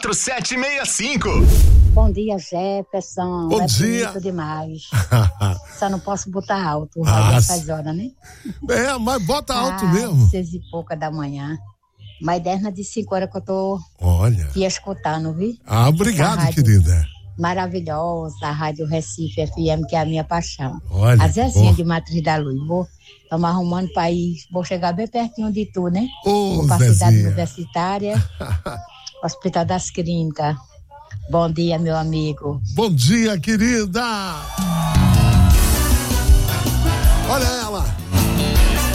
4765. Bom dia, Jefferson. Bom dia. Bonito demais. Só não posso botar alto essas horas, né? Mas bota alto mesmo. 6:30 da manhã. Mas desde de 5 horas que eu tô aqui escutando, viu? Obrigado, querida. Maravilhosa, a Rádio Recife FM, que é a minha paixão. Olha, a Zezinha de Matriz da Luz. Estamos arrumando para ir, vou chegar bem pertinho de tu, né? Vou para a cidade universitária, Hospital das Clínicas. Bom dia, meu amigo. Bom dia, querida. Olha ela.